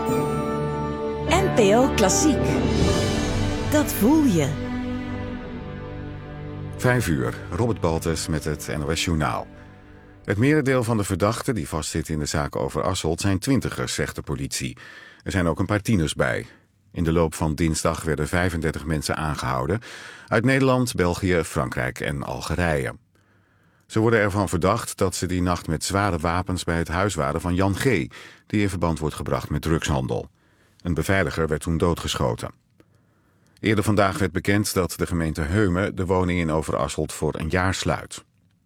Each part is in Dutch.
NPO Klassiek. Dat voel je. 5:00, Robert Baltus met het NOS Journaal. Het merendeel van de verdachten die vastzitten in de zaak over Asselt zijn twintigers, zegt de politie. Er zijn ook een paar tieners bij. In de loop van dinsdag werden 35 mensen aangehouden uit Nederland, België, Frankrijk en Algerije. Ze worden ervan verdacht dat ze die nacht met zware wapens bij het huis waren van Jan G., die in verband wordt gebracht met drugshandel. Een beveiliger werd toen doodgeschoten. Eerder vandaag werd bekend dat de gemeente Heumen de woning in Overasselt voor een jaar sluit.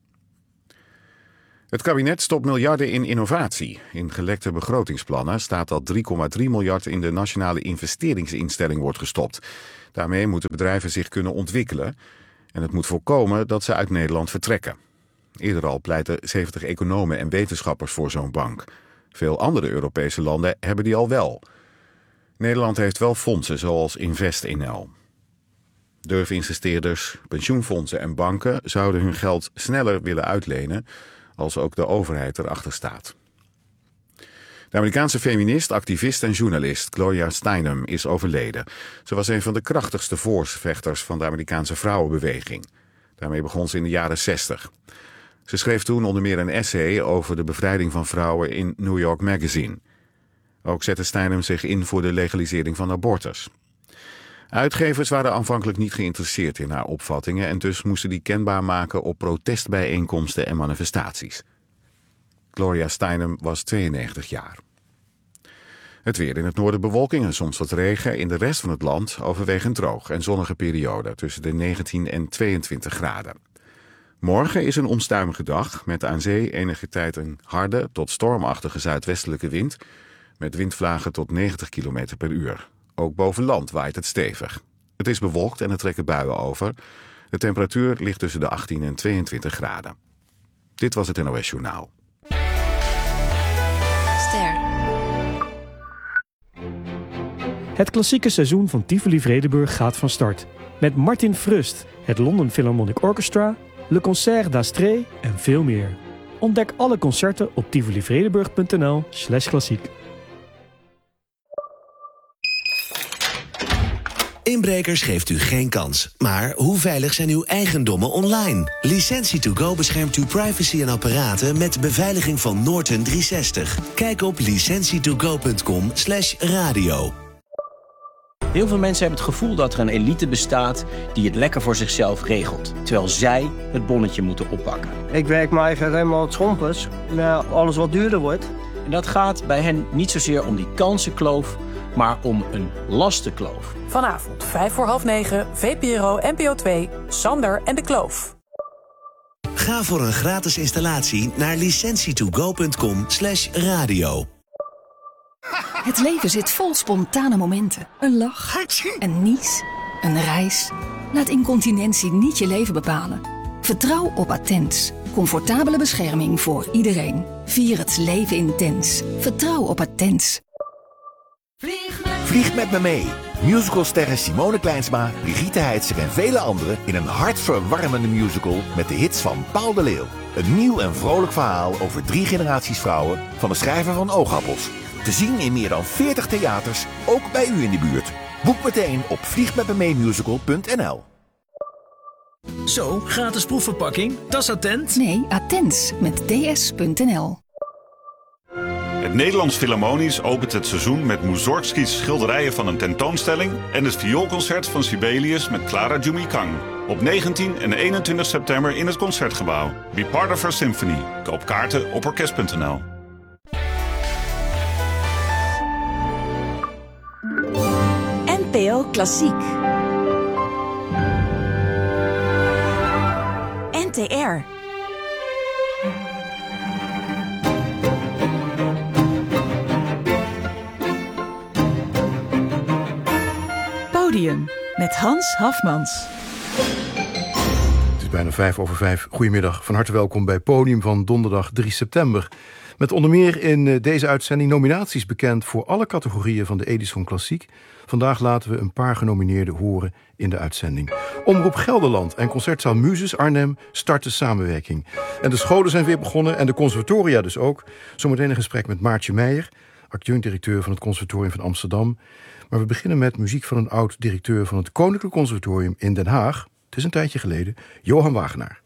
Het kabinet stopt miljarden in innovatie. In gelekte begrotingsplannen staat dat 3,3 miljard in de nationale investeringsinstelling wordt gestopt. Daarmee moeten bedrijven zich kunnen ontwikkelen en het moet voorkomen dat ze uit Nederland vertrekken. Eerder al pleiten 70 economen en wetenschappers voor zo'n bank. Veel andere Europese landen hebben die al wel. Nederland heeft wel fondsen zoals InvestNL. Durfinvesteerders, pensioenfondsen en banken zouden hun geld sneller willen uitlenen als ook de overheid erachter staat. De Amerikaanse feminist, activist en journalist Gloria Steinem is overleden. Ze was een van de krachtigste voorvechters van de Amerikaanse vrouwenbeweging. Daarmee begon ze in de jaren 60. Ze schreef toen onder meer een essay over de bevrijding van vrouwen in New York Magazine. Ook zette Steinem zich in voor de legalisering van abortus. Uitgevers waren aanvankelijk niet geïnteresseerd in haar opvattingen en dus moesten die kenbaar maken op protestbijeenkomsten en manifestaties. Gloria Steinem was 92 jaar. Het weer: in het noorden bewolking en soms wat regen. In de rest van het land overwegend droog en zonnige periode tussen de 19 en 22 graden. Morgen is een onstuimige dag met aan zee enige tijd een harde tot stormachtige zuidwestelijke wind met windvlagen tot 90 km per uur. Ook boven land waait het stevig. Het is bewolkt en er trekken buien over. De temperatuur ligt tussen de 18 en 22 graden. Dit was het NOS Journaal. Ster. Het klassieke seizoen van Tivoli Vredenburg gaat van start. Met Martin Frust, het London Philharmonic Orchestra, Le Concert d'Astrée en veel meer. Ontdek alle concerten op tivolivredenburg.nl/klassiek. Inbrekers geeft u geen kans. Maar hoe veilig zijn uw eigendommen online? Licentie2Go beschermt uw privacy en apparaten met beveiliging van Norton 360. Kijk op licentietogo.com/radio. Heel veel mensen hebben het gevoel dat er een elite bestaat die het lekker voor zichzelf regelt, terwijl zij het bonnetje moeten oppakken. Ik werk me eigenlijk helemaal het schompers, naar alles wat duurder wordt. En dat gaat bij hen niet zozeer om die kansenkloof, maar om een lastenkloof. Vanavond 8:55, VPRO NPO 2, Sander en de Kloof. Ga voor een gratis installatie naar licentietogo.com/radio. Het leven zit vol spontane momenten. Een lach, een nies, een reis. Laat incontinentie niet je leven bepalen. Vertrouw op Attens. Comfortabele bescherming voor iedereen. Vier het leven intens. Vertrouw op Attens. Vlieg met me mee. Musicalsterren Simone Kleinsma, Brigitte Heidsek en vele anderen in een hartverwarmende musical met de hits van Paul de Leeuw. Een nieuw en vrolijk verhaal over 3 generaties vrouwen van de schrijver van Oogappels. Te zien in meer dan 40 theaters, ook bij u in de buurt. Boek meteen op vliegmetmemeemusical.nl. Zo, gratis proefverpakking, dat is Attent? Nee, Attens met ds.nl. Het Nederlands Philharmonisch opent het seizoen met Mussorgskis schilderijen van een tentoonstelling en het vioolconcert van Sibelius met Clara Jumikang. Op 19 en 21 september in het Concertgebouw. Be part of our symphony. Koop kaarten op orkest.nl. NPO Klassiek. NTR. Podium met Hans Hafmans. Het is bijna 5:05. Goedemiddag, van harte welkom bij Podium van donderdag 3 september. Met onder meer in deze uitzending nominaties bekend voor alle categorieën van de Edison Klassiek. Vandaag laten we een paar genomineerden horen in de uitzending. Omroep Gelderland en Concertzaal Muses Arnhem starten samenwerking. En de scholen zijn weer begonnen en de conservatoria dus ook. Zometeen een gesprek met Maartje Meijer, adjunct-directeur van het Conservatorium van Amsterdam. Maar we beginnen met muziek van een oud-directeur van het Koninklijk Conservatorium in Den Haag. Het is een tijdje geleden, Johan Wagenaar.